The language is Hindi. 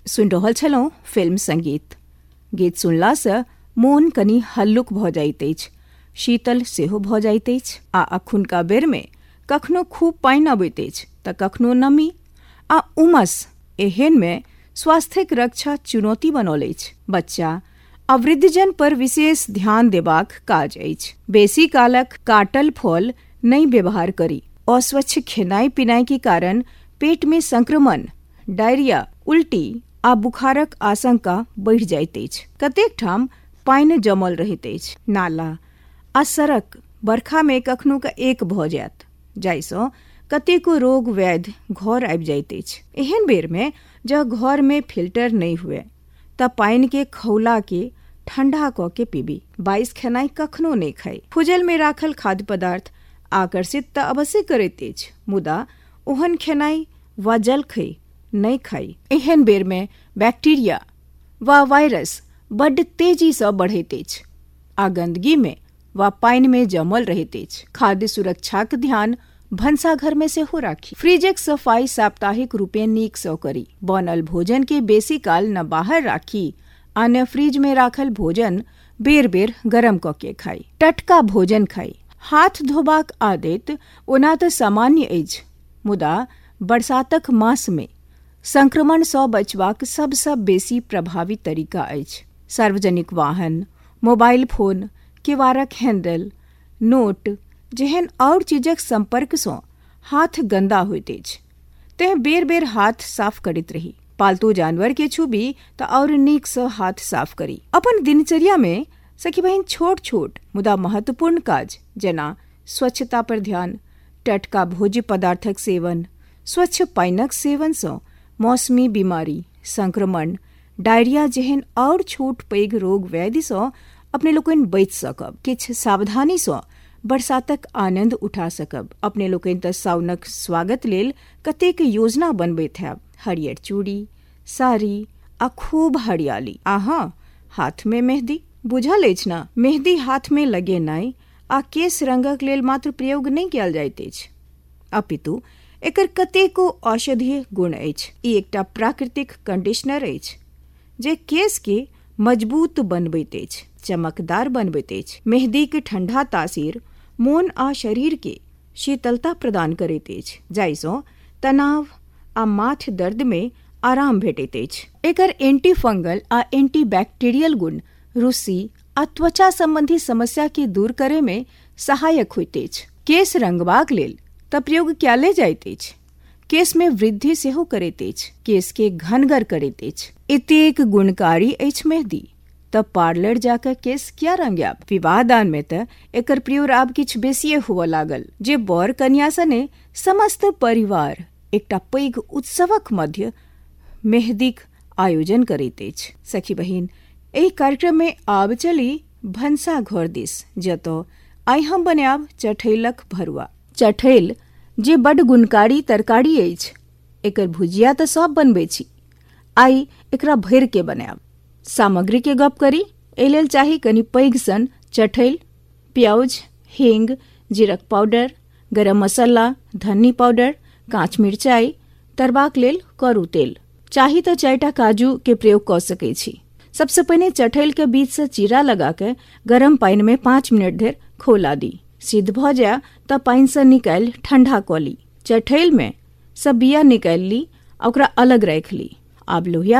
सुनि रहल छलहुँ फिल्म संगीत। गीत सुनला सँ मोन कनि हल्लुक भऽ जाइत अछि, शीतल सेहो भऽ जाइत अछि। आ अखुनका बेर में कखनो खूब पानि अबैत अछि तऽ कखनो नमी आ उमस। एहन में स्वास्थ्यक रक्षा चुनौती बनल अछि। बच्चा आ वृद्धजन पर विशेष ध्यान देबाक काज अछि। बेसी कालक काटल फल नहीं व्यवहार करी। अस्वच्छ खेनाई पिनाई के कारण पेट में संक्रमण, डायरिया, उल्टी आ बुखारक आशंका बढ़ि जाइत अछि। कतेक ठाम पानि जमल रहैत अछि। नाला आ सड़क बरखा में कखनो क एक भऽ जायत, जाहिसँ कतेको रोग व्याधि घर आबि जाइत अछि। एहन बेर में जँ घर में फिल्टर नहीं हुए तऽ पानि के खौला के ठंडा क के पीबी। 22 खेनाई कखनो नहीं खाई। फुजल में राखल खाद्य पदार्थ आकर्षित तऽ अवश्य करैत अछि, मुदा ओहन खेनाई वा जलखै नहीं खाई। एहन बेर में बैक्टीरिया वा वायरस बड्ड तेजी सँ बढ़ैत अछि आ गंदगी में वा पानि में जमल रहैत अछि। खाद्य सुरक्षाक ध्यान भनसाघर में सेहो राखी। फ्रिजक सफाई साप्ताहिक रूपे नीक सँ करी। बनल भोजन के बेसी काल न बाहर राखी आ न फ्रिज में राखल भोजन बेर बेर गरम क के खाई। टटका भोजन खाई। हाथ धोबाक आदत ओना तऽ सामान्य अछि, मुदा बरसातक मास में संक्रमण सँ बचबाक सबसँ बेसी प्रभावी तरीका अछि सार्वजनिक वाहन, मोबाइल फोन, केवाड़क हैंडल, नोट जेहन और चीजक संपर्क सँ हाथ गंदा होइत अछि, तें बेर बेर हाथ साफ करैत रही। पालतू जानवर के छूबी तऽ और नीक सँ हाथ साफ करी। अपन दिनचर्या में सखी बहिन छोट छोट मुदा महत्वपूर्ण काज जेना स्वच्छता पर ध्यान, टटका भोज्य पदार्थक सेवन, स्वच्छ पानिक सेवन सँ मौसमी बीमारी, संक्रमण, डायरिया जेहन और छोट पैघ रोग व्याधि सँ अपने लोकनि बचि सकब। किछु सावधानी सँ बरसातक आनंद उठा सकब। अपने लोकनि तऽ साउनक स्वागत लेल कतेक योजना बनबैत हैब। हरियर चूड़ी, साड़ी आ खूब हरियाली। आ हाँ, हाथ में मेहंदी बुझल अछि न? मेहंदी हाथ में लगेनाइ आ केश रंगक लेल मात्र प्रयोग नहीं कयल जाइत अछि, अपितु एकर कतेको औषधीय गुण अछि। ई एकटा प्राकृतिक कंडीशनर अछि जे केश के मजबूत बनबैत अछि, चमकदार बनबैत अछि। मेहंदी के ठंडा तासीर मोन आ शरीर के शीतलता प्रदान करैत अछि, जाहिसँ तनाव आ माथ दर्द में आराम भेटैत अछि। एकर एंटी फंगल आ एंटी बैक्टीरियल गुण रुस्सी आ त्वचा संबंधी समस्या के दूर करे में सहायक होइत अछि। केश रंगबाक लेल तऽ प्रयोग कयले जाइत अछि। केश में वृद्धि सेहो करैत अछि, केश के घनगर करैत अछि। एतेक गुणकारी अछि मेहंदी, तब पार्लर जाकर केश क्या रंगायब? विवाह दान में तऽ एकर प्रयोग आब किछु बेसिये हुअ लागल, जे बर कन्या सने समस्त परिवार एकटा पैघ उत्सवक मध्य मेहंदीक आयोजन करैत अछि। सखी बहिन, एहि कार्यक्रम में आब चली भनसा घर दिस, जतऽ आइ हम बनायब चठैलक भरुआ। चठैल जे बड्ड गुणकारी तरकारी अछि, एकर भुजिया तऽ सब बनबै छी, आइ एकरा भरि के बनायब। सामग्री के गप करी। एहि लेल चाही कनि पैघ सन चठैल, प्याज, हींग, जीरक पाउडर, गरम मसाला, धन्नी पाउडर, काँच मिरचाई, तरबाक लेल करू तेल। चाही तऽ 4टा काजू के प्रयोग कऽ सकै छी। सबसे पहिने चठैल के बीच से चीरा लगा के गरम पानी में 5 मिनट धरि खौला दी। सिद्ध भऽ जाय तऽ पानी से निकालि ठंडा कऽ ली। चठैल में सब बिया निकालि ली, ओकरा अलग राखि ली। आब लोहिया